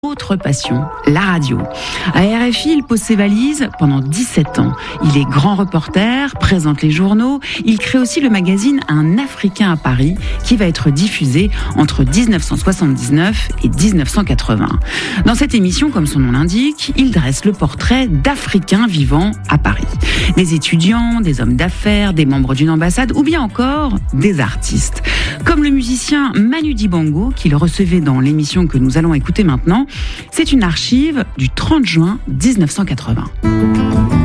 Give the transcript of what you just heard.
Autre passion, la radio. À RFI, il pose ses valises pendant 17 ans. Il est grand reporter, présente les journaux. Il crée aussi le magazine Un Africain à Paris qui va être diffusé entre 1979 et 1980. Dans cette émission, comme son nom l'indique, il dresse le portrait d'Africains vivant à Paris. Des étudiants, des hommes d'affaires, des membres d'une ambassade ou bien encore des artistes. Comme le musicien Manu Dibango, qu'il recevait dans l'émission que nous allons écouter maintenant. C'est une archive du 30 juin 1980.